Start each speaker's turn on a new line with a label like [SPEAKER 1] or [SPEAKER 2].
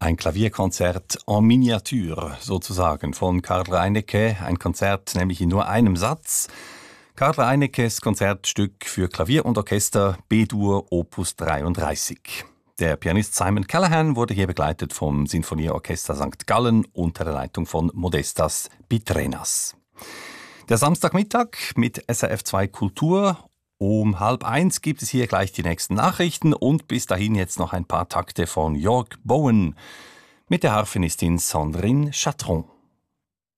[SPEAKER 1] Ein Klavierkonzert en Miniatur sozusagen von Karl Reinecke. Ein Konzert nämlich in nur einem Satz. Karl Reineckes Konzertstück für Klavier und Orchester B-Dur Opus 33. Der Pianist Simon Callahan wurde hier begleitet vom Sinfonieorchester St. Gallen unter der Leitung von Modestas Pitrenas. Der Samstagmittag mit SRF2 Kultur. Um 12:30 gibt es hier gleich die nächsten Nachrichten und bis dahin jetzt noch ein paar Takte von Jörg Bowen mit der Harfenistin Sandrine Chatron.